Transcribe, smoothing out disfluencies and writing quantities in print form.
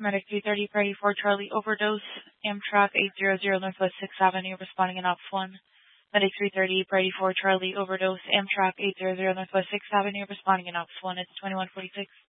Medic 330, Party 4 Charlie overdose. Amtrak 800 Northwest 6th Avenue, responding in Ops 1. Medic 330, Party 4 Charlie overdose. Amtrak 800 Northwest 6th Avenue, responding in Ops 1. It's 2146.